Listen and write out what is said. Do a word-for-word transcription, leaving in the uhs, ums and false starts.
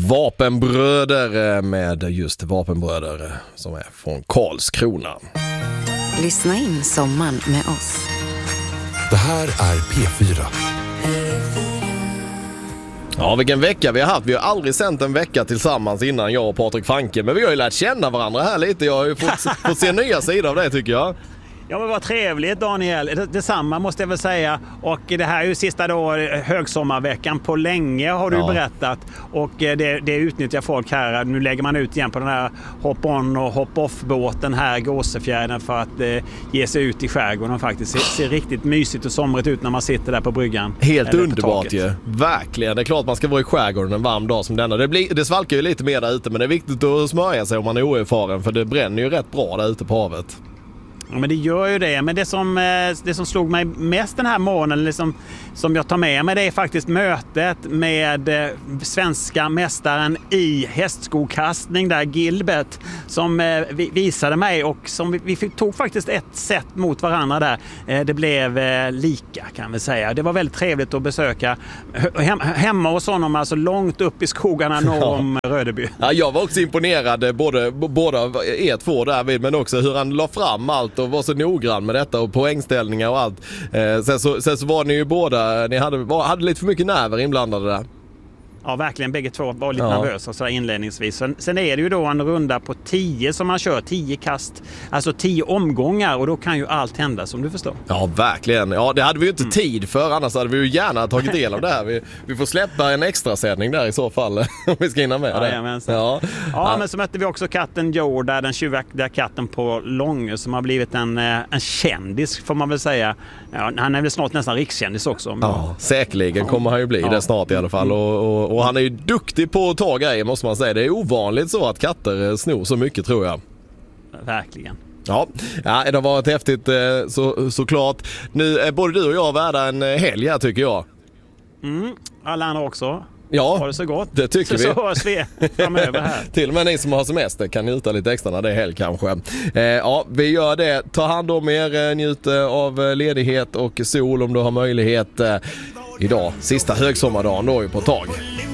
Vapenbröder med just Vapenbröder som är från Karlskrona. Lyssna in sommaren med oss. Det här är P fyra. Ja, vilken vecka vi har haft. Vi har aldrig sänt en vecka tillsammans innan, jag och Patrik Franke. Men vi har ju lärt känna varandra här lite. Jag har ju fått, fått se nya sidor av det, tycker jag. Ja, men vad trevligt, Daniel. Detsamma måste jag väl säga. Och det här är ju sista då, högsommarveckan på länge har du ja. berättat. Och det, det utnyttjar folk här. Nu lägger man ut igen på den här hop-on och hop-off-båten här, Gåsefjärden, för att eh, ge sig ut i skärgården. Faktiskt. Det ser riktigt mysigt och somrigt ut när man sitter där på bryggan. Helt underbart ju. Verkligen. Det är klart man ska vara i skärgården en varm dag som denna. Det, blir, det svalkar ju lite mer där ute, men det är viktigt att smörja sig om man är oerfaren, för det bränner ju rätt bra där ute på havet. Ja, men det gör ju det. Men det som, det som slog mig mest den här morgonen, liksom, som jag tar med mig, det är faktiskt mötet med svenska mästaren i hästskokastning där, Gilbert, som visade mig, och som vi, vi tog faktiskt ett set mot varandra där. Det blev lika, kan vi säga. Det var väldigt trevligt att besöka hem, hemma hos honom, alltså långt upp i skogarna norr om Rödeby. Ja, jag var också imponerad, både, båda er två där, men också hur han la fram allt och var så noggrann med detta och poängställningar och allt. Eh, sen, så, sen så var ni ju båda, ni hade, var, hade lite för mycket nerver inblandade där. Ja, verkligen. Bägge två var lite ja. nervösa så inledningsvis. Sen, sen är det ju då en runda på tio som man kör, tio kast, alltså tio omgångar, och då kan ju allt hända, som du förstår. Ja, verkligen. Ja, det hade vi ju inte mm. tid för, annars hade vi ju gärna tagit del av det här. Vi, vi får släppa en extra sändning där i så fall, om vi ska hinna med ja, det. Ja, ja. ja, men så mötte vi också katten Joe där, den tjuvaktiga katten på Långö, som har blivit en, en kändis, får man väl säga. Ja, han är väl snart nästan rikskändis också. Men... Ja, säkerligen kommer han ju bli ja. det snart i alla fall. Och, och, och han är ju duktig på att ta grejer, måste man säga. Det är ovanligt så att katter snor så mycket, tror jag. Verkligen. Ja, ja, det har varit häftigt så, såklart. Nu är både du och jag värda en helg här, tycker jag. Mm, alla andra också. Ja, har det så gott. Det tycker så, vi. Så hörs vi framöver här. Till och med ni som har semester kan njuta lite extra när det är helg kanske. Eh, ja, vi gör det. Ta hand om er, njut av ledighet och sol om du har möjlighet. Eh, idag, sista högsommardagen då är på ett tag.